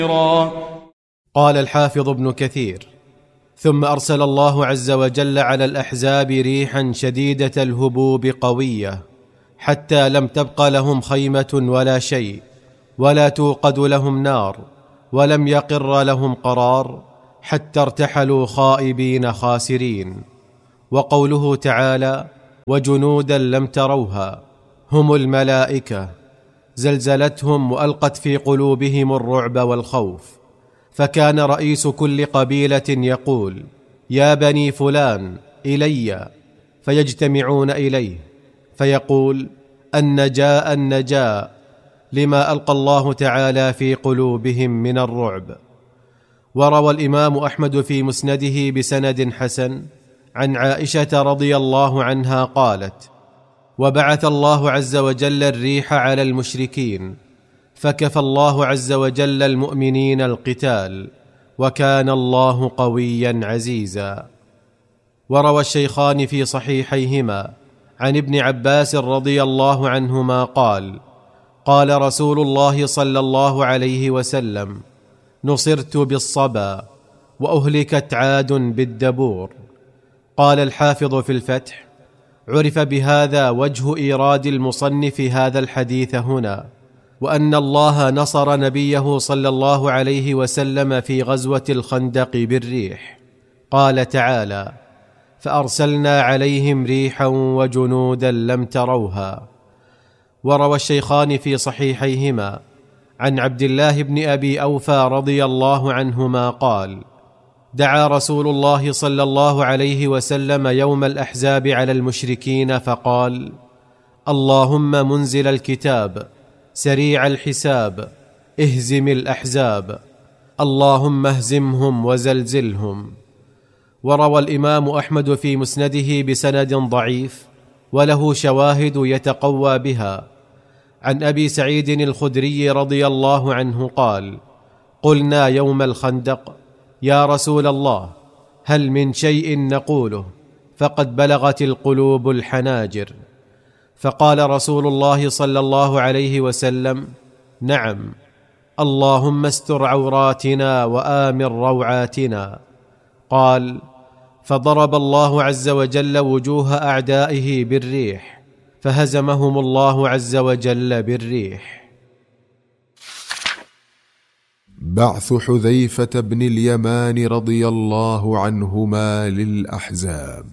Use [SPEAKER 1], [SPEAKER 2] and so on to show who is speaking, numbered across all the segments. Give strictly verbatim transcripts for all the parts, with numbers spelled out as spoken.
[SPEAKER 1] قال الحافظ ابن كثير: ثم أرسل الله عز وجل على الأحزاب ريحا شديدة الهبوب قوية، حتى لم تبق لهم خيمة ولا شيء، ولا توقد لهم نار، ولم يقر لهم قرار، حتى ارتحلوا خائبين خاسرين. وقوله تعالى: وجنودا لم تروها، هم الملائكة، زلزلتهم وألقت في قلوبهم الرعب والخوف. فكان رئيس كل قبيلة يقول: يا بني فلان إلي، فيجتمعون إليه، فيقول: النجاء النجاء، لما ألقى الله تعالى في قلوبهم من الرعب. وروى الإمام أحمد في مسنده بسند حسن عن عائشة رضي الله عنها قالت: وبعث الله عز وجل الريح على المشركين، فكفى الله عز وجل المؤمنين القتال، وكان الله قويا عزيزا. وروى الشيخان في صحيحيهما عن ابن عباس رضي الله عنهما قال: قال رسول الله صلى الله عليه وسلم: نصرت بالصبا، وأهلكت عاد بالدبور. قال الحافظ في الفتح: عرف بهذا وجه إيراد المصنف هذا الحديث هنا، وأن الله نصر نبيه صلى الله عليه وسلم في غزوة الخندق بالريح. قال تعالى: فأرسلنا عليهم ريحا وجنودا لم تروها. وروى الشيخان في صحيحيهما عن عبد الله بن أبي أوفى رضي الله عنهما قال: دعا رسول الله صلى الله عليه وسلم يوم الأحزاب على المشركين فقال: اللهم منزل الكتاب، سريع الحساب، اهزم الأحزاب، اللهم اهزمهم وزلزلهم. وروى الإمام أحمد في مسنده بسند ضعيف وله شواهد يتقوى بها عن أبي سعيد الخدري رضي الله عنه قال: قلنا يوم الخندق: يا رسول الله، هل من شيء نقوله فقد بلغت القلوب الحناجر؟ فقال رسول الله صلى الله عليه وسلم: نعم، اللهم استر عوراتنا وآمن روعاتنا. قال: فضرب الله عز وجل وجوه أعدائه بالريح، فهزمهم الله عز وجل بالريح.
[SPEAKER 2] بعث حذيفة بن اليمان رضي الله عنهما للأحزاب.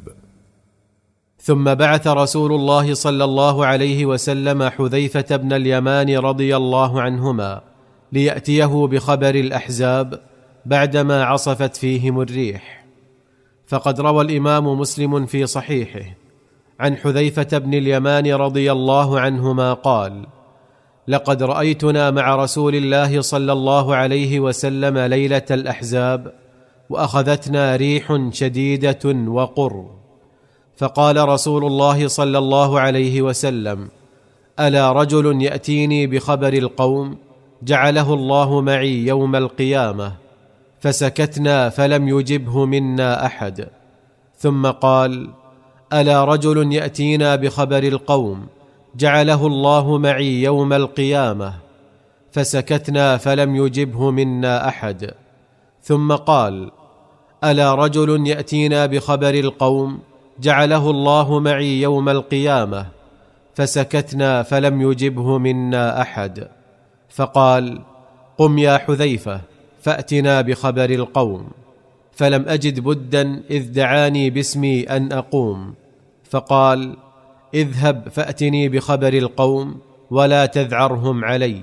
[SPEAKER 1] ثم بعث رسول الله صلى الله عليه وسلم حذيفة بن اليمان رضي الله عنهما ليأتيه بخبر الأحزاب بعدما عصفت فيهم الريح. فقد روى الإمام مسلم في صحيحه عن حذيفة بن اليمان رضي الله عنهما قال: لقد رأيتنا مع رسول الله صلى الله عليه وسلم ليلة الأحزاب، وأخذتنا ريح شديدة وقر، فقال رسول الله صلى الله عليه وسلم: ألا رجل يأتيني بخبر القوم جعله الله معي يوم القيامة؟ فسكتنا فلم يجبه منا أحد. ثم قال: ألا رجل يأتينا بخبر القوم جعله الله معي يوم القيامة؟ فسكتنا فلم يجبه منا أحد. ثم قال: ألا رجل يأتينا بخبر القوم جعله الله معي يوم القيامة؟ فسكتنا فلم يجبه منا أحد. فقال: قم يا حذيفة فأتنا بخبر القوم. فلم أجد بدا إذ دعاني باسمي أن أقوم، فقال: اذهب فأتني بخبر القوم ولا تذعرهم علي.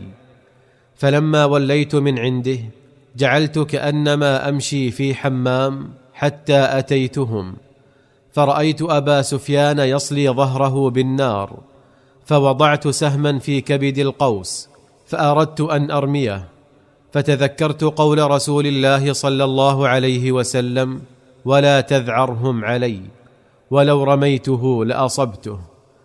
[SPEAKER 1] فلما وليت من عنده جعلت كأنما أمشي في حمام حتى أتيتهم، فرأيت أبا سفيان يصلي ظهره بالنار، فوضعت سهما في كبد القوس فأردت أن أرميه، فتذكرت قول رسول الله صلى الله عليه وسلم: ولا تذعرهم علي، ولو رميته لأصبته.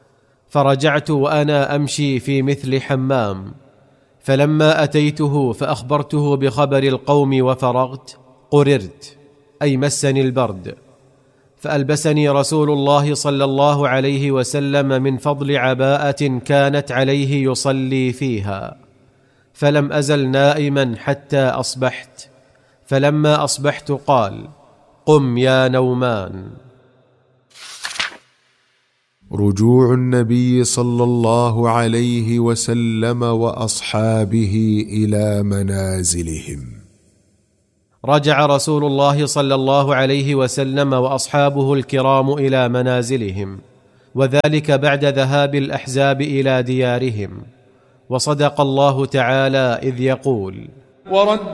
[SPEAKER 1] فرجعت وأنا أمشي في مثل حمام، فلما أتيته فأخبرته بخبر القوم وفرغت قررت، أي مسني البرد، فألبسني رسول الله صلى الله عليه وسلم من فضل عباءة كانت عليه يصلي فيها، فلم ازل نائما حتى اصبحت، فلما اصبحت قال: قم يا نومان.
[SPEAKER 2] رجوع النبي صلى الله عليه وسلم واصحابه الى منازلهم.
[SPEAKER 1] رجع رسول الله صلى الله عليه وسلم واصحابه الكرام الى منازلهم، وذلك بعد ذهاب الاحزاب الى ديارهم. وصدق الله تعالى اذ يقول: ورد